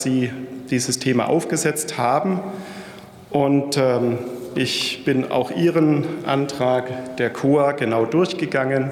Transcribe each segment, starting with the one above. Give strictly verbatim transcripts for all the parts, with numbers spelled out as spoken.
Sie dieses Thema aufgesetzt haben. Und ähm, ich bin auch Ihren Antrag der C O A genau durchgegangen.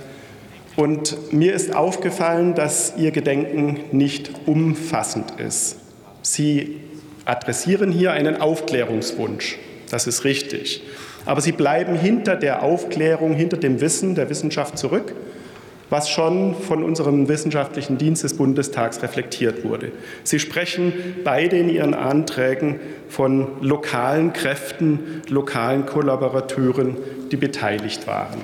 Und mir ist aufgefallen, dass Ihr Gedenken nicht umfassend ist. Sie adressieren hier einen Aufklärungswunsch. Das ist richtig. Aber Sie bleiben hinter der Aufklärung, hinter dem Wissen der Wissenschaft zurück, was schon von unserem wissenschaftlichen Dienst des Bundestags reflektiert wurde. Sie sprechen beide in Ihren Anträgen von lokalen Kräften, lokalen Kollaborateuren, die beteiligt waren.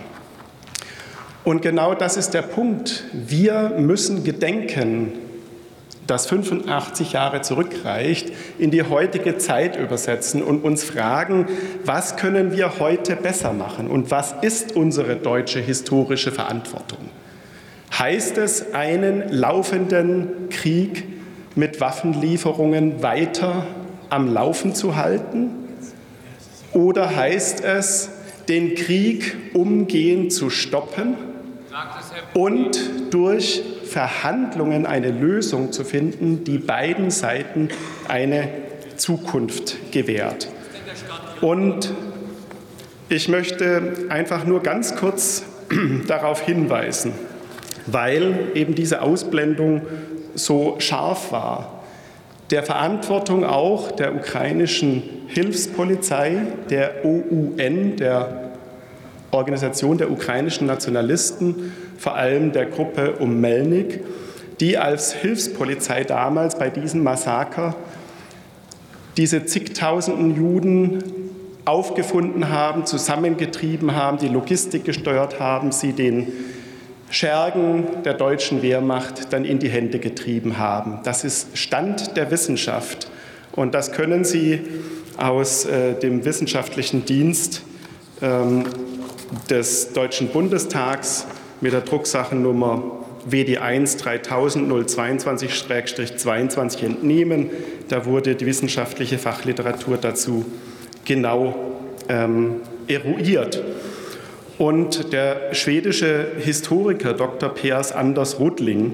Und genau das ist der Punkt. Wir müssen Gedenken, das fünfundachtzig Jahre zurückreicht, in die heutige Zeit übersetzen und uns fragen, was können wir heute besser machen und was ist unsere deutsche historische Verantwortung? Heißt es, einen laufenden Krieg mit Waffenlieferungen weiter am Laufen zu halten? Oder heißt es, den Krieg umgehend zu stoppen und durch Verhandlungen eine Lösung zu finden, die beiden Seiten eine Zukunft gewährt? Und ich möchte einfach nur ganz kurz darauf hinweisen, weil eben diese Ausblendung so scharf war, der Verantwortung auch der ukrainischen Hilfspolizei, der O U N, der Organisation der ukrainischen Nationalisten, vor allem der Gruppe um Melnik, die als Hilfspolizei damals bei diesem Massaker diese zigtausenden Juden aufgefunden haben, zusammengetrieben haben, die Logistik gesteuert haben, sie den Schergen der deutschen Wehrmacht dann in die Hände getrieben haben. Das ist Stand der Wissenschaft. Und das können Sie aus äh, dem wissenschaftlichen Dienst ähm, des Deutschen Bundestags mit der Drucksachennummer W D eins dreitausend null zweiundzwanzig zweiundzwanzig entnehmen. Da wurde die wissenschaftliche Fachliteratur dazu genau ähm, eruiert. Und der schwedische Historiker Doktor Pers Anders Rudling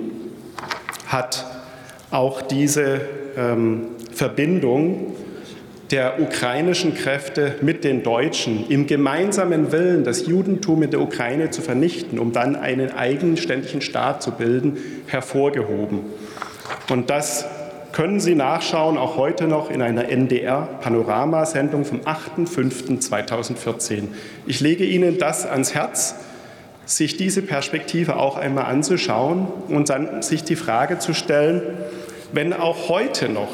hat auch diese ähm, Verbindung der ukrainischen Kräfte mit den Deutschen im gemeinsamen Willen, das Judentum in der Ukraine zu vernichten, um dann einen eigenständigen Staat zu bilden, hervorgehoben. Und das können Sie nachschauen, auch heute noch in einer N D R-Panorama-Sendung vom achter fünfter zweitausendvierzehn. Ich lege Ihnen das ans Herz, sich diese Perspektive auch einmal anzuschauen und dann sich die Frage zu stellen, wenn auch heute noch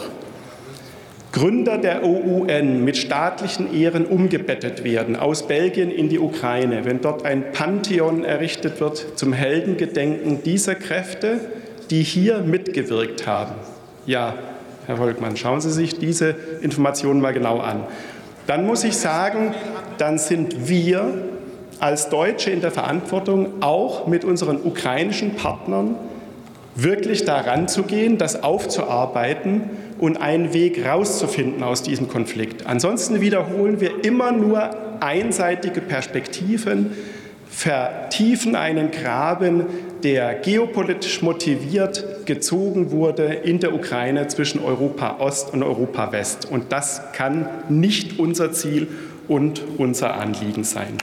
Gründer der O U N mit staatlichen Ehren umgebettet werden, aus Belgien in die Ukraine, wenn dort ein Pantheon errichtet wird zum Heldengedenken dieser Kräfte, die hier mitgewirkt haben. Ja, Herr Volkmann, schauen Sie sich diese Informationen mal genau an. Dann muss ich sagen, dann sind wir als Deutsche in der Verantwortung, auch mit unseren ukrainischen Partnern wirklich daran zu gehen, das aufzuarbeiten und einen Weg rauszufinden aus diesem Konflikt. Ansonsten wiederholen wir immer nur einseitige Perspektiven, vertiefen einen Graben, der geopolitisch motiviert gezogen wurde in der Ukraine zwischen Europa Ost und Europa West. Und das kann nicht unser Ziel und unser Anliegen sein.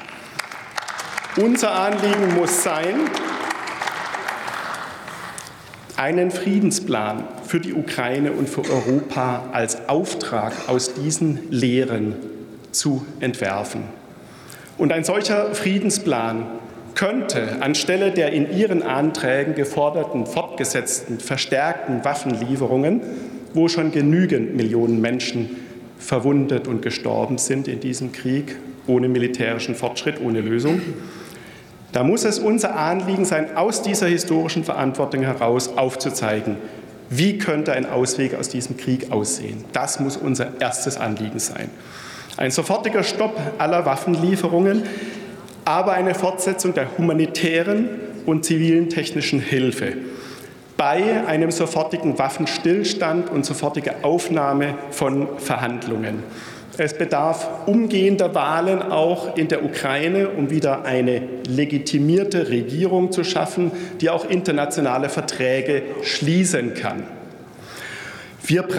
Unser Anliegen muss sein, einen Friedensplan für die Ukraine und für Europa als Auftrag aus diesen Lehren zu entwerfen. Und ein solcher Friedensplan könnte anstelle der in Ihren Anträgen geforderten, fortgesetzten, verstärkten Waffenlieferungen, wo schon genügend Millionen Menschen verwundet und gestorben sind in diesem Krieg, ohne militärischen Fortschritt, ohne Lösung, da muss es unser Anliegen sein, aus dieser historischen Verantwortung heraus aufzuzeigen, wie könnte ein Ausweg aus diesem Krieg aussehen. Das muss unser erstes Anliegen sein. Ein sofortiger Stopp aller Waffenlieferungen, aber eine Fortsetzung der humanitären und zivilen technischen Hilfe bei einem sofortigen Waffenstillstand und sofortiger Aufnahme von Verhandlungen. Es bedarf umgehender Wahlen auch in der Ukraine, um wieder eine legitimierte Regierung zu schaffen, die auch internationale Verträge schließen kann. Wir